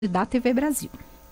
da TV Brasil.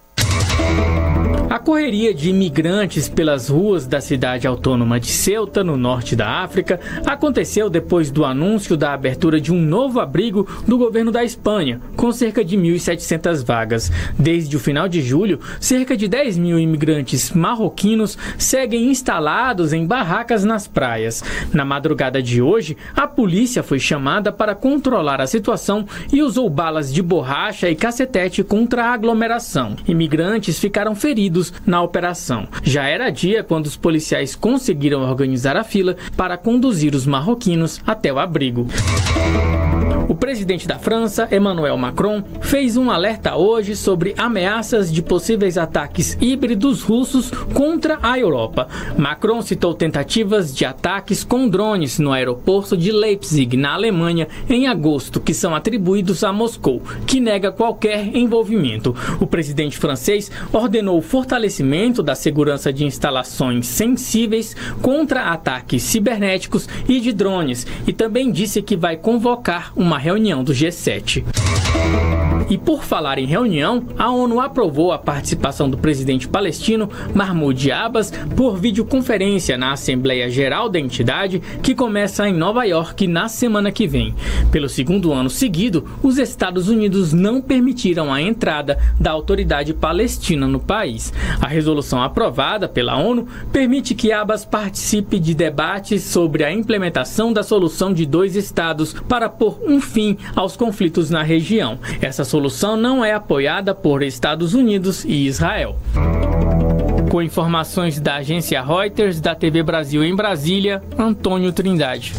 A correria de imigrantes pelas ruas da cidade autônoma de Ceuta, no norte da África, aconteceu depois do anúncio da abertura de um novo abrigo do governo da Espanha, com cerca de 1.700 vagas. Desde o final de julho, cerca de 10 mil imigrantes marroquinos seguem instalados em barracas nas praias. Na madrugada de hoje, a polícia foi chamada para controlar a situação e usou balas de borracha e cacetete contra a aglomeração. Imigrantes ficaram feridos na operação. Já era dia quando os policiais conseguiram organizar a fila para conduzir os marroquinos até o abrigo. O presidente da França, Emmanuel Macron, fez um alerta hoje sobre ameaças de possíveis ataques híbridos russos contra a Europa. Macron citou tentativas de ataques com drones no aeroporto de Leipzig, na Alemanha, em agosto, que são atribuídos a Moscou, que nega qualquer envolvimento. O presidente francês ordenou o fortalecimento da segurança de instalações sensíveis contra ataques cibernéticos e de drones, e também disse que vai convocar uma reunião do G7. E por falar em reunião, a ONU aprovou a participação do presidente palestino Mahmoud Abbas por videoconferência na Assembleia Geral da entidade, que começa em Nova York na semana que vem. Pelo segundo ano seguido, os Estados Unidos não permitiram a entrada da autoridade palestina no país. A resolução aprovada pela ONU permite que Abbas participe de debates sobre a implementação da solução de dois estados para pôr um fim aos conflitos na região. Essa solução não é apoiada por Estados Unidos e Israel. Com informações da agência Reuters, da TV Brasil em Brasília, Antônio Trindade.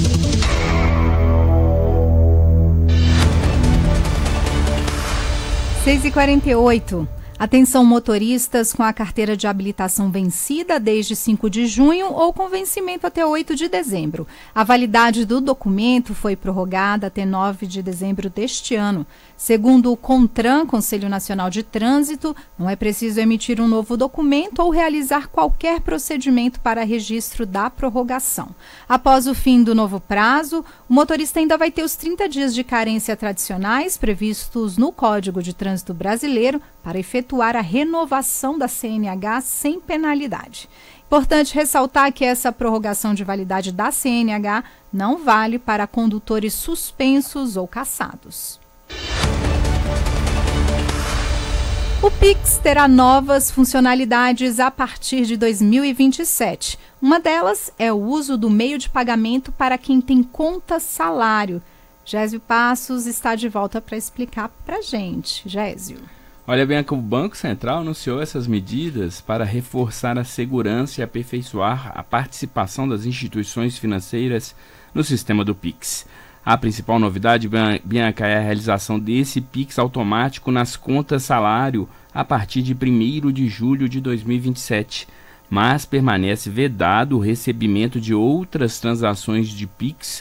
6h48. Atenção motoristas com a carteira de habilitação vencida desde 5 de junho ou com vencimento até 8 de dezembro. A validade do documento foi prorrogada até 9 de dezembro deste ano. Segundo o CONTRAN, Conselho Nacional de Trânsito, não é preciso emitir um novo documento ou realizar qualquer procedimento para registro da prorrogação. Após o fim do novo prazo, o motorista ainda vai ter os 30 dias de carência tradicionais previstos no Código de Trânsito Brasileiro para efetuar a renovação da CNH sem penalidade. Importante ressaltar que essa prorrogação de validade da CNH não vale para condutores suspensos ou cassados. O Pix terá novas funcionalidades a partir de 2027. Uma delas é o uso do meio de pagamento para quem tem conta salário. Gésio Passos está de volta para explicar para a gente. Gésio. Olha, Bianca, o Banco Central anunciou essas medidas para reforçar a segurança e aperfeiçoar a participação das instituições financeiras no sistema do Pix. A principal novidade, Bianca, é a realização desse Pix automático nas contas salário a partir de 1º de julho de 2027, mas permanece vedado o recebimento de outras transações de Pix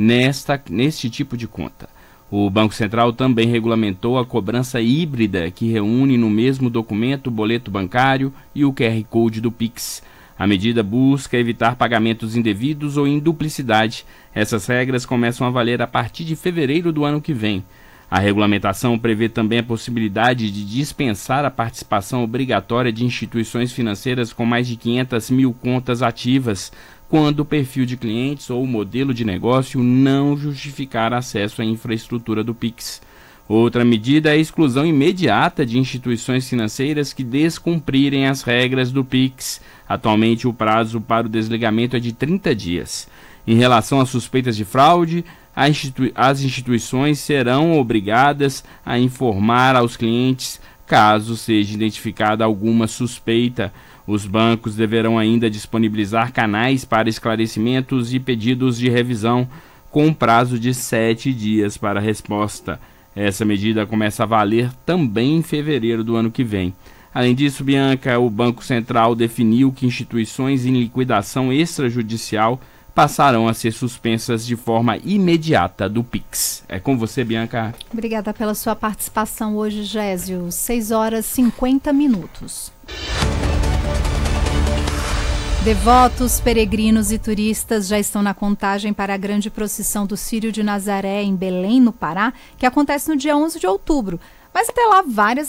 neste tipo de conta. O Banco Central também regulamentou a cobrança híbrida, que reúne no mesmo documento o boleto bancário e o QR Code do Pix. A medida busca evitar pagamentos indevidos ou em duplicidade. Essas regras começam a valer a partir de fevereiro do ano que vem. A regulamentação prevê também a possibilidade de dispensar a participação obrigatória de instituições financeiras com mais de 500 mil contas ativas, quando o perfil de clientes ou o modelo de negócio não justificar acesso à infraestrutura do Pix. Outra medida é a exclusão imediata de instituições financeiras que descumprirem as regras do Pix. Atualmente, o prazo para o desligamento é de 30 dias. Em relação às suspeitas de fraude, as instituições serão obrigadas a informar aos clientes caso seja identificada alguma suspeita. Os bancos deverão ainda disponibilizar canais para esclarecimentos e pedidos de revisão, com prazo de 7 dias para a resposta. Essa medida começa a valer também em fevereiro do ano que vem. Além disso, Bianca, o Banco Central definiu que instituições em liquidação extrajudicial passarão a ser suspensas de forma imediata do Pix. É com você, Bianca. Obrigada pela sua participação hoje, Gésio. 6h50. Devotos, peregrinos e turistas já estão na contagem para a grande procissão do Círio de Nazaré em Belém, no Pará, que acontece no dia 11 de outubro. Mas até lá, várias